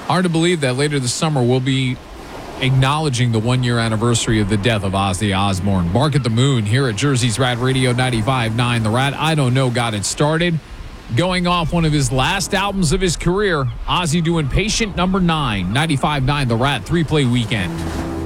Hard to believe that later this summer we'll be acknowledging the 1-year anniversary of the death of Ozzy Osbourne. Bark at the Moon here at Jersey's Rat Radio 95.9 The Rat. I Don't Know got it started. Going off one of his last albums of his career, Ozzy doing Patient Number 9, 95.9 The Rat, 3-play weekend.